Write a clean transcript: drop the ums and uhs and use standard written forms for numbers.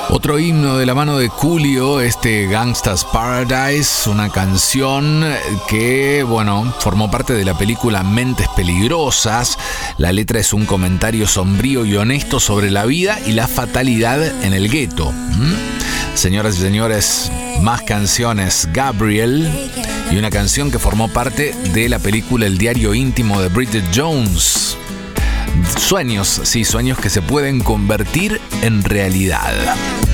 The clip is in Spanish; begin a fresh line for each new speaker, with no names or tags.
Otro himno de la mano de Coolio, este Gangsta's Paradise, una canción que, formó parte de la película Mentes Peligrosas. La letra es un comentario sombrío y honesto sobre la vida y la fatalidad en el gueto. Señoras y señores, más canciones. Gabriel, y una canción que formó parte de la película El diario íntimo de Bridget Jones. Sueños que se pueden convertir en realidad.